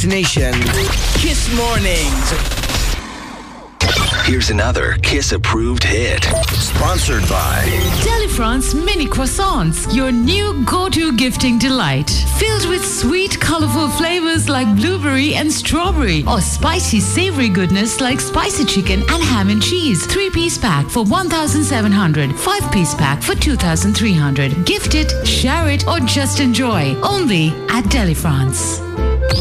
destination. Kiss Mornings. Here's another Kiss-approved hit. Sponsored by Delifrance Mini Croissants, your new go-to gifting delight. Filled with sweet, colorful flavors like blueberry and strawberry, or spicy, savory goodness like spicy chicken and ham and cheese. 3-piece pack for 1,700. 5-piece pack for 2,300. Gift it, share it, or just enjoy. Only at Delifrance.